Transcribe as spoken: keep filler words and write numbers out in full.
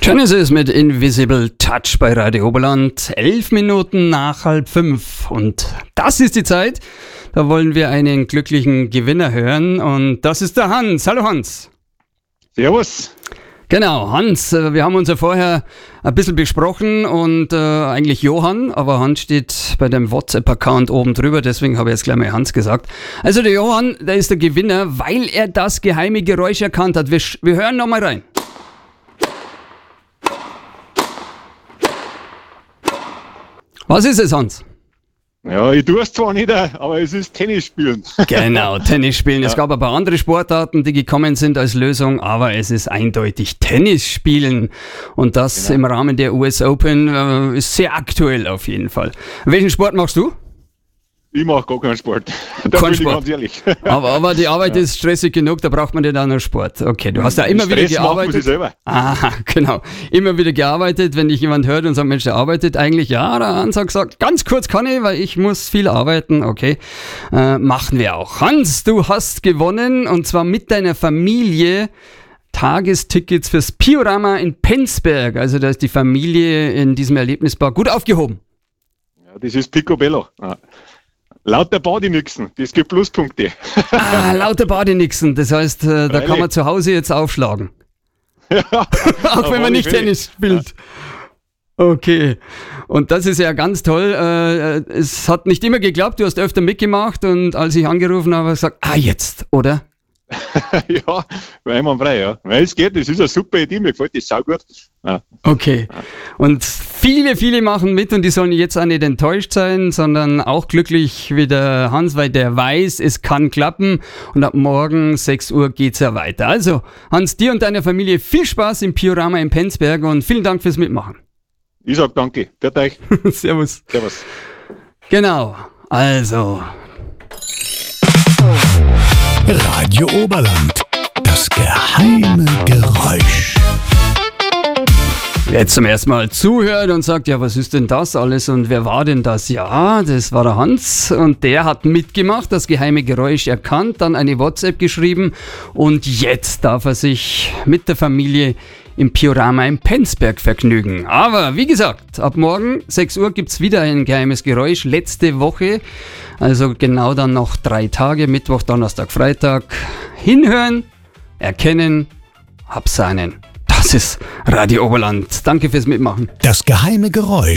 Genesis mit Invisible Touch bei Radio Oberland. Elf Minuten nach halb fünf. Und das ist die Zeit, da wollen wir einen glücklichen Gewinner hören. Und das ist der Hans. Hallo Hans. Servus. Genau, Hans, wir haben uns ja vorher ein bisschen besprochen und äh, eigentlich Johann, aber Hans steht bei dem WhatsApp-Account oben drüber, deswegen habe ich jetzt gleich mal Hans gesagt. Also der Johann, der ist der Gewinner, weil er das geheime Geräusch erkannt hat. Wir, wir hören nochmal rein. Was ist es, Hans? Ja, ich tue es zwar nicht, aber es ist Tennis spielen. Genau, Tennis spielen. Es gab ein paar andere Sportarten, die gekommen sind als Lösung, aber es ist eindeutig Tennis spielen. Und das genau. Im Rahmen der U S Open äh, ist sehr aktuell auf jeden Fall. Welchen Sport machst du? Ich mache gar keinen Sport. Da Kein bin Sport. ich ganz ehrlich. Aber, aber die Arbeit ja. ist stressig genug, da braucht man ja dann noch Sport. Okay, du hast ja immer Stress wieder gearbeitet. Macht man sich selber. Aha, genau. Immer wieder gearbeitet, wenn dich jemand hört und sagt, Mensch, der arbeitet eigentlich. Ja, der Hans hat gesagt, ganz kurz kann ich, weil ich muss viel arbeiten. Okay, äh, machen wir auch. Hans, du hast gewonnen und zwar mit deiner Familie Tagestickets fürs Piorama in Penzberg. Also da ist die Familie in diesem Erlebnispark gut aufgehoben. Ja, das ist Picobello. Ja. Lauter Badinixen, das gibt Pluspunkte. Ah, lauter Badinixen, das heißt, äh, da kann man zu Hause jetzt aufschlagen. Ja, auch wenn man nicht Tennis spielt. Ja. Okay, und das ist ja ganz toll. Äh, es hat nicht immer geklappt, du hast öfter mitgemacht und als ich angerufen habe, habe ich gesagt, ah jetzt, oder? Ja, einwandfrei, ja. Weil es geht, das ist eine super Idee, mir gefällt das saugut. Ja. Okay, und viele, viele machen mit und die sollen jetzt auch nicht enttäuscht sein, sondern auch glücklich wie der Hans, weil der weiß, es kann klappen und ab morgen sechs Uhr geht's ja weiter. Also, Hans, dir und deiner Familie viel Spaß im Piorama in Penzberg und vielen Dank fürs Mitmachen. Ich sag danke, für euch. Servus. Servus. Genau, also... Radio Oberland, das geheime Geräusch. Wer jetzt zum ersten Mal zuhört und sagt, ja, was ist denn das alles und wer war denn das? Ja, das war der Hans und der hat mitgemacht, das geheime Geräusch erkannt, dann eine WhatsApp geschrieben und jetzt darf er sich mit der Familie im Piorama in Penzberg vergnügen. Aber wie gesagt, ab morgen sechs Uhr gibt es wieder ein geheimes Geräusch. Letzte Woche, also genau dann noch drei Tage, Mittwoch, Donnerstag, Freitag. Hinhören, erkennen, absahnen. Das ist Radio Oberland. Danke fürs Mitmachen. Das geheime Geräusch.